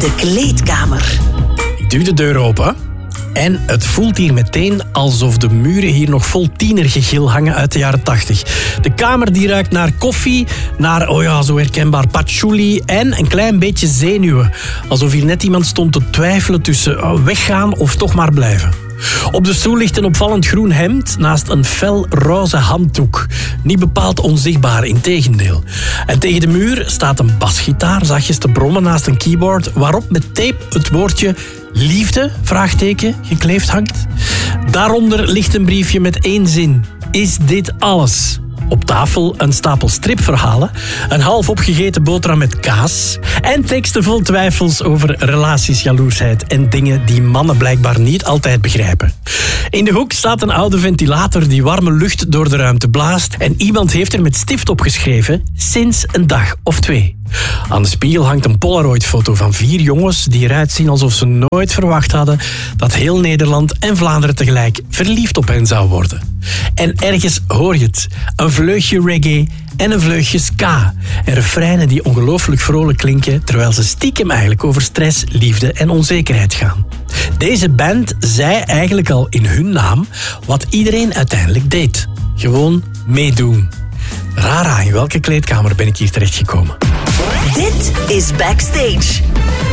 De kleedkamer. Ik duw de deur open en het voelt hier meteen alsof de muren hier nog vol tienergegil hangen uit de jaren 80. De kamer die ruikt naar koffie, naar, zo herkenbaar, patchouli en een klein beetje zenuwen. Alsof hier net iemand stond te twijfelen tussen weggaan of toch maar blijven. Op de stoel ligt een opvallend groen hemd naast een fel roze handdoek. Niet bepaald onzichtbaar, integendeel. En tegen de muur staat een basgitaar zachtjes te brommen naast een keyboard waarop met tape het woordje liefde, gekleefd hangt. Daaronder ligt een briefje met 1 zin. Is dit alles? Op tafel een stapel stripverhalen, een half opgegeten boterham met kaas en teksten vol twijfels over relaties, jaloersheid en dingen die mannen blijkbaar niet altijd begrijpen. In de hoek staat een oude ventilator die warme lucht door de ruimte blaast en iemand heeft er met stift op geschreven sinds een dag of 2. Aan de spiegel hangt een Polaroid-foto van 4 jongens die eruit zien alsof ze nooit verwacht hadden dat heel Nederland en Vlaanderen tegelijk verliefd op hen zou worden. En ergens hoor je het. Een vleugje reggae en een vleugje ska. En refreinen die ongelooflijk vrolijk klinken terwijl ze stiekem eigenlijk over stress, liefde en onzekerheid gaan. Deze band zei eigenlijk al in hun naam wat iedereen uiteindelijk deed. Gewoon meedoen. Rara, in welke kleedkamer ben ik hier terechtgekomen? Dit is Backstage.